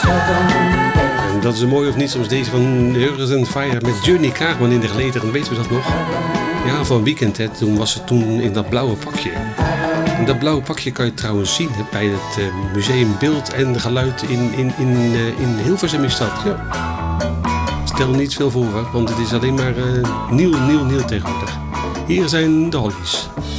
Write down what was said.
En dat is een mooi of niet, soms deze van Earth and Fire met Johnny Kaagman in de gelederen, weten we dat nog? Ja, van Weekend, hè. Toen was ze in dat blauwe pakje. En dat blauwe pakje kan je trouwens zien bij het Museum Beeld en Geluid in Hilversum is dat. Ja. Stel niet veel voor, want het is alleen maar nieuw tegenwoordig. Hier zijn de Hollies.